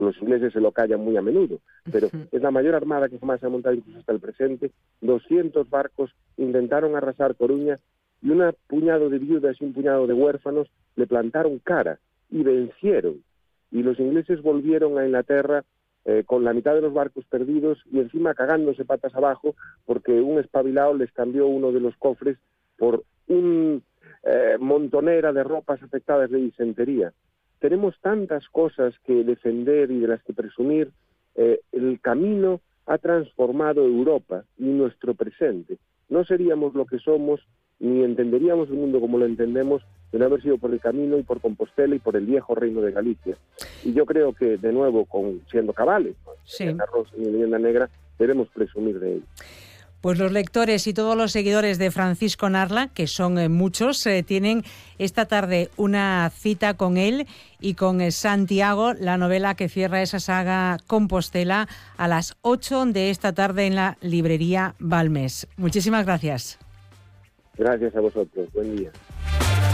Los ingleses se lo callan muy a menudo, pero es la mayor armada que jamás se ha montado incluso hasta el presente. 200 barcos intentaron arrasar Coruña y un puñado de viudas y un puñado de huérfanos le plantaron cara y vencieron. Y los ingleses volvieron a Inglaterra con la mitad de los barcos perdidos y encima cagándose patas abajo porque un espabilado les cambió uno de los cofres por un montonera de ropas afectadas de disentería. Tenemos tantas cosas que defender y de las que presumir. El camino ha transformado Europa y nuestro presente. No seríamos lo que somos ni entenderíamos el mundo como lo entendemos de no haber sido por el camino y por Compostela y por el viejo reino de Galicia. Y yo creo que, de nuevo, siendo cabales, sí, Leyenda Rosa y Leyenda Negra, debemos presumir de ello. Pues los lectores y todos los seguidores de Francisco Narla, que son muchos, tienen esta tarde una cita con él y con Santiago, la novela que cierra esa saga Compostela, a las 8 de esta tarde en la librería Balmes. Muchísimas gracias. Gracias a vosotros. Buen día.